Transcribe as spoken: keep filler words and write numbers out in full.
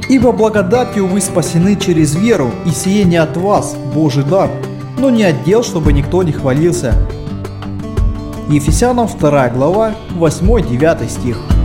Ибо благодатью вы спасены через веру, и сие не от вас, Божий дар, но не от дел, чтобы никто не хвалился». Ефесянам вторая глава, восьмой-девятый стих.